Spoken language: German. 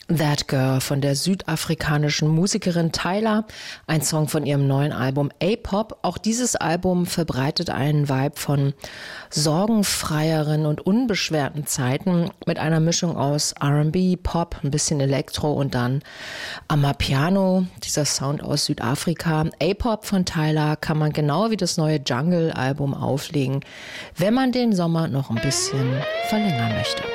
That Girl von der südafrikanischen Musikerin Tyla, ein Song von ihrem neuen Album A-Pop. Auch dieses Album verbreitet einen Vibe von sorgenfreieren und unbeschwerten Zeiten mit einer Mischung aus R&B, Pop, ein bisschen Elektro und dann Amapiano, dieser Sound aus Südafrika. A-Pop von Tyla kann man genau wie das neue Jungle-Album auflegen, wenn man den Sommer noch ein bisschen verlängern möchte.